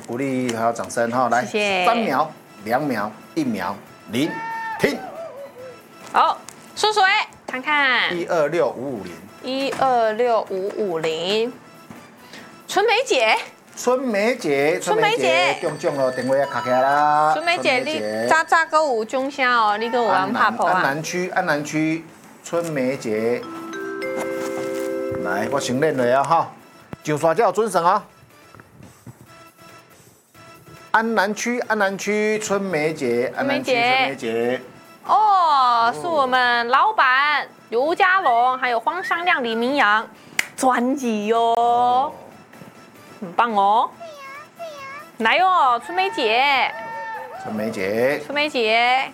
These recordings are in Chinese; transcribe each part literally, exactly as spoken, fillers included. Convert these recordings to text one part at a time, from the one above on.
鼓励还有掌声哈，来， 谢谢三秒、两秒、一秒，零，停。 好，数水看看， 一二六五五零， 一二六五五零，春梅姐。 春梅姐， 春梅姐中奖了，电话要卡起来啦。 春梅姐，你早早个有中奖哦，你跟我玩拍婆啊。 安南区，安南区，春梅姐，来，我先练了哈，上山才有准绳啊。安南区，安南区，春梅姐，安南区，春梅姐。 哦，是我们老板刘家龙，还有荒山亮、李明阳专辑哟。很棒哦！来哟，春梅姐， 春梅姐， 春梅姐，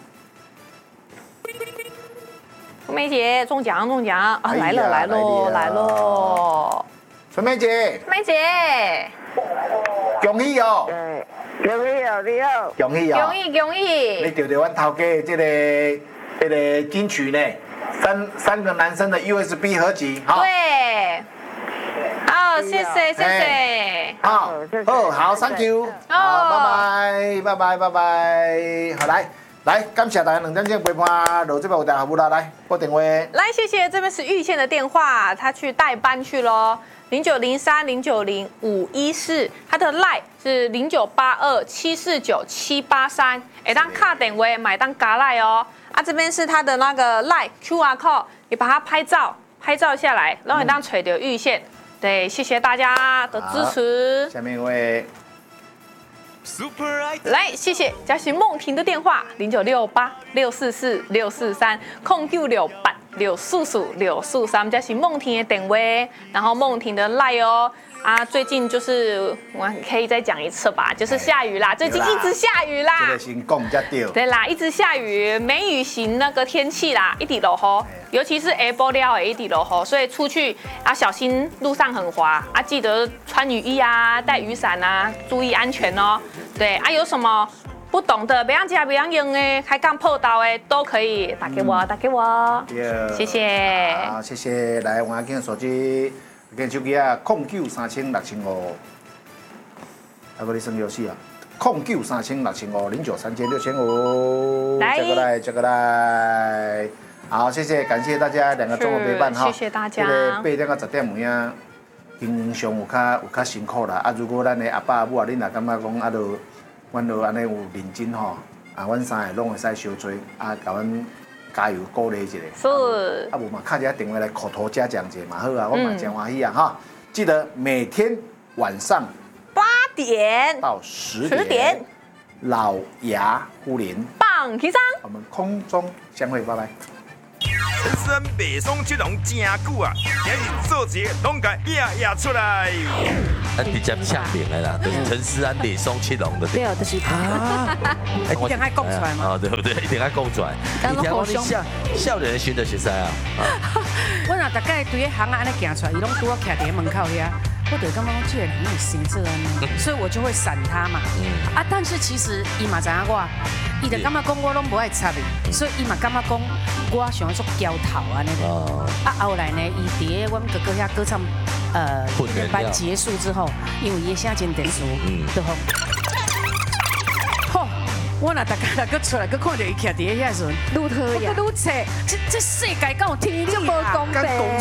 春梅姐中奖中奖啊！ 哎、 来了来喽来喽！ 春梅姐， 春梅姐， 恭喜哦！ 恭喜哦，你好！ 恭喜哦！ 恭喜恭喜！ 你得到阮头家这个这个金曲呢，三三个男生的 U S B 合集，好。 对。好，谢谢谢谢。 好，好，好 ，Thank you。好，拜拜，拜拜，拜拜。好，来，来，感谢大家两点钟陪伴，落这边有大家服务啦，来拨电话。 来，谢谢，这边是玉倩的电话，她去代班去咯，零九零三零九零五一四，她的 line 是零九八二七四九七八三，哎，当卡电话买当加 line 哦。啊，这边是她的那个 line Q R code， 你把它拍照，拍照下来，然后你当垂的玉线。对，谢谢大家的支持。 下面一位， 来，谢谢嘉许梦婷的电话零九六八六四四六四三空九六八六四四六四三，嘉许梦婷的电话，然后梦婷的 line 哦。啊，最近就是我可以再讲一次吧，就是下雨啦，最近一直下雨啦。 这个先讲才对。 对啦，一直下雨，梅雨型那个天气啦，一直落雨，尤其是下晡了的一直落雨，所以出去啊小心路上很滑啊，记得穿雨衣啊，带雨伞啊，注意安全哦。对啊，有什么不懂的，不要急，不要用的，开杠破刀的都可以打给我，打给我。谢谢。 好，谢谢。来，王阿健手机。跟手机啊，空九三千六千五，还搁你算游戏啊？空九三千六千五，零九三千六千五，这个来，这个来，好，谢谢，感谢大家两个钟的陪伴哈， 谢谢大家。 这个八点到十点有影，经营上有较有较辛苦啦。啊，如果咱的阿爸阿母啊，恁若感觉讲啊，就阮就安尼有认真吼，啊，阮三个拢会使相追，啊，甲阮。加油鼓励一下， 是啊，无嘛，卡一下电话来口头嘉奖者嘛好啊，我嘛真欢喜啊哈！记得每天晚上八点到十十点， 老牙呼连棒起上， 我们空中相会，拜拜。 陈思安卖爽出笼真久啊，今日做节拢甲压压出来。 咱直接呛明的啦，就是陈思安卖爽出笼的。 对，就是他。一定爱讲出来嘛。 哦，对不对？一定爱讲出来。一定讲你笑笑人寻的熟悉啊。 我若大概对迄行啊安尼行出来，伊拢拄我徛伫门口遐。我就感觉讲这个人有生这安，所以我就会闪他嘛。啊，但是其实伊嘛知影我，伊就感觉讲我拢不爱插伊，所以伊嘛感觉讲我想要做交头安尼个。啊，后来呢，伊伫我们哥哥遐歌唱，呃，训练班结束之后，因为伊声真特殊，就好。吼，我若大家若搁出来，搁看到伊徛伫遐时阵， 愈讨厌， 愈切，这这世界敢有天理啊？ 无公平。